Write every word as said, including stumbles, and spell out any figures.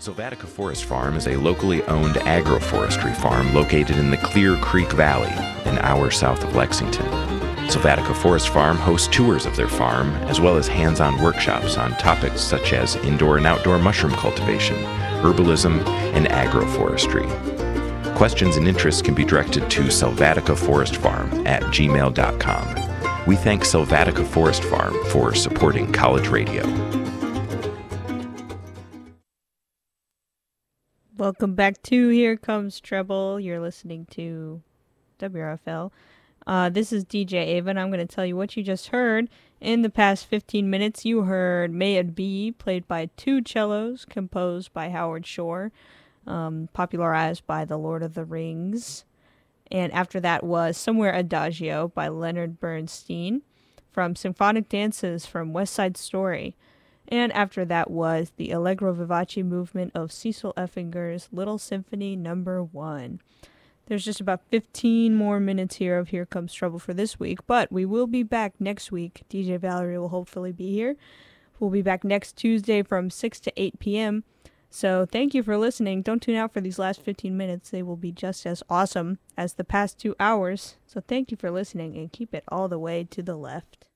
Sylvatica Forest Farm is a locally owned agroforestry farm located in the Clear Creek Valley, an hour south of Lexington. Sylvatica Forest Farm hosts tours of their farm, as well as hands-on workshops on topics such as indoor and outdoor mushroom cultivation, herbalism, and agroforestry. Questions and interests can be directed to sylvatica forest farm at gmail dot com. We thank Sylvatica Forest Farm for supporting college radio. Welcome back to Here Comes Treble. You're listening to W R F L. Uh, this is D J Ava, and I'm going to tell you what you just heard. In the past fifteen minutes, you heard May It Be, played by two cellos, composed by Howard Shore, um, popularized by The Lord of the Rings. And after that was Somewhere Adagio by Leonard Bernstein, from Symphonic Dances from West Side Story. And after that was the Allegro Vivace movement of Cecil Effinger's Little Symphony Number One. There's just about fifteen more minutes here of Here Comes Trouble for this week, but we will be back next week. D J Valerie will hopefully be here. We'll be back next Tuesday from six to eight p.m. So thank you for listening. Don't tune out for these last fifteen minutes. They will be just as awesome as the past two hours. So thank you for listening, and keep it all the way to the left.